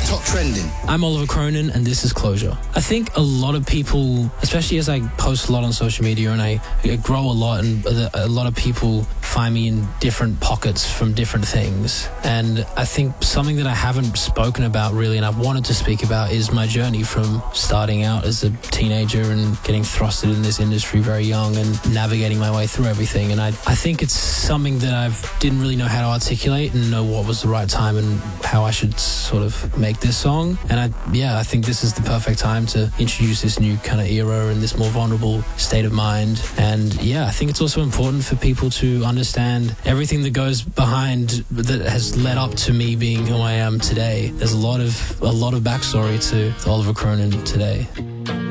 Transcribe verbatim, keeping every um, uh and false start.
Top Trending. I'm Oliver Cronin, and this is Closure. I think a lot of people, especially as I post a lot on social media and I, I grow a lot, and a lot of people find me in different pockets from different things. And I think something that I haven't spoken about really, and I've wanted to speak about, is my journey from starting out as a teenager and getting thrusted in this industry very young and navigating my way through everything. And I, I think it's something that I didn't really know how to articulate and know what was the right time and how I should sort of make this song. And I, yeah, I think this is the perfect time to introduce this new kind of era and this more vulnerable state of mind. And yeah, I think it's also important for people to understand everything that goes behind that has led up to me being who I am today. There's a lot of a lot of backstory to Oliver Cronin today.